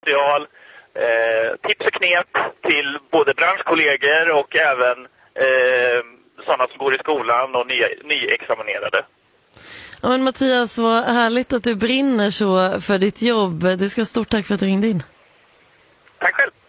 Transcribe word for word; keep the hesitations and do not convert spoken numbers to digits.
material, eh, tips och knep till både branschkollegor och även eh, sådana som går i skolan och nya, nyexaminerade. Ja, men Mattias, vad härligt att du brinner så för ditt jobb. Du ska ha stort tack för att du ringde in. Tack själv.